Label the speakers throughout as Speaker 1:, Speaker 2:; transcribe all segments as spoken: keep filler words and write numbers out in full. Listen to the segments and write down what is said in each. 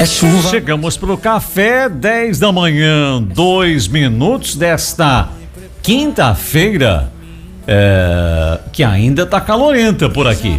Speaker 1: É chuva.
Speaker 2: Chegamos pro café, dez da manhã, dois minutos desta quinta-feira, é, que ainda tá calorenta por aqui.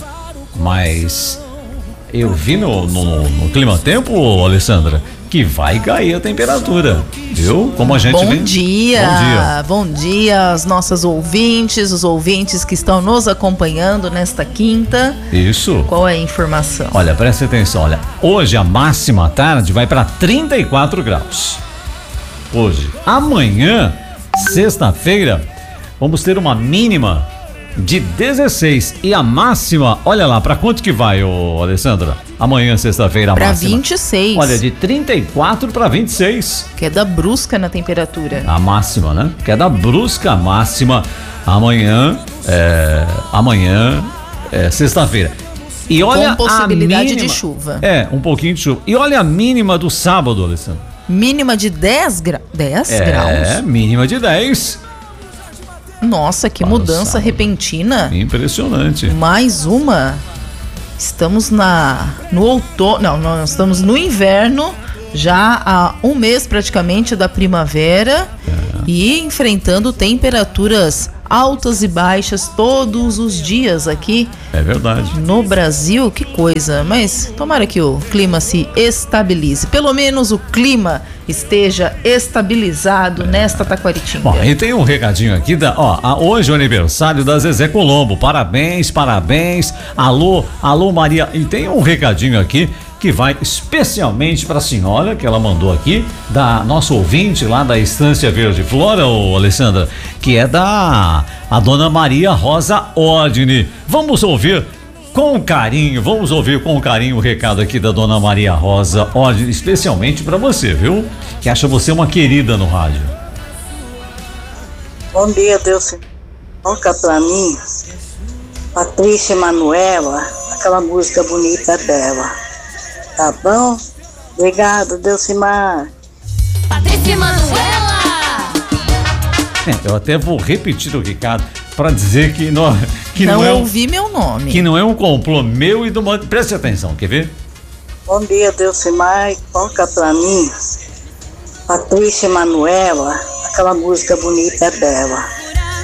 Speaker 2: Mas eu vi no, no, no Clima Tempo, Alessandra, que vai cair a temperatura, viu? Como a gente
Speaker 3: Bom
Speaker 2: vem...
Speaker 3: dia,
Speaker 2: Bom dia,
Speaker 3: bom dia às nossas ouvintes, os ouvintes que estão nos acompanhando nesta quinta.
Speaker 2: Isso.
Speaker 3: Qual é a informação?
Speaker 2: Olha, presta atenção, olha, hoje a máxima à tarde vai para trinta e quatro graus. Hoje. Amanhã, sexta-feira, vamos ter uma mínima de dezesseis e a máxima, olha lá, para quanto que vai, ô Alessandra? Amanhã, sexta-feira, a
Speaker 3: pra
Speaker 2: máxima.
Speaker 3: vinte e seis.
Speaker 2: Olha, de trinta e quatro para vinte e seis.
Speaker 3: Queda brusca na temperatura.
Speaker 2: A máxima, né? Queda brusca máxima amanhã, é, amanhã, é, sexta-feira. E olha
Speaker 3: com possibilidade
Speaker 2: a mínima,
Speaker 3: de chuva.
Speaker 2: É, um pouquinho de chuva. E olha a mínima do sábado, Alessandra.
Speaker 3: Mínima de dez, gra... dez
Speaker 2: é,
Speaker 3: graus?
Speaker 2: É, mínima de dez.
Speaker 3: Nossa, que
Speaker 2: Para
Speaker 3: mudança repentina.
Speaker 2: Impressionante.
Speaker 3: Mais uma. Estamos na no outono, não, nós estamos no inverno, já há um mês praticamente da primavera, é. E enfrentando temperaturas altas e baixas todos os dias aqui.
Speaker 2: É verdade.
Speaker 3: No Brasil, que coisa, mas tomara que o clima se estabilize. Pelo menos o clima esteja estabilizado é. nesta Taquaritinga.
Speaker 2: Bom, e tem um recadinho aqui, da, ó, a, hoje é o aniversário da Zezé Colombo, parabéns, parabéns, alô, alô Maria, e tem um recadinho aqui que vai especialmente para a senhora, que ela mandou aqui, da nossa ouvinte lá da Estância Verde Flora, ô Alessandra, que é da a dona Maria Rosa Ordine. Vamos ouvir com carinho, vamos ouvir com carinho o recado aqui da dona Maria Rosa Ordine, especialmente para você, viu? Que acha você uma querida no rádio.
Speaker 4: Bom dia, Deus. Toca pra mim, Patrícia Emanuela, aquela música bonita dela. Tá bom? Obrigado, Delcimar.
Speaker 5: Patrícia Emanuela!
Speaker 2: É, eu até vou repetir o recado para dizer que não, que
Speaker 3: não,
Speaker 2: não é um,
Speaker 3: ouvi meu nome.
Speaker 2: Que não é um complô meu e do... Preste atenção, quer ver?
Speaker 4: Bom dia, Delcimar. Toca pra mim, Patrícia Emanuela, aquela música bonita dela.